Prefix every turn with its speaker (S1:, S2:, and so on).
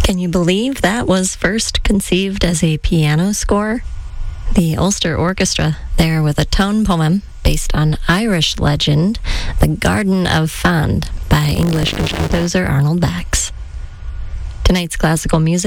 S1: Can you believe that was first conceived as a piano score? The Ulster Orchestra there with a tone poem based on Irish legend, The Garden of Fand by English composer Arnold Bax. Tonight's classical music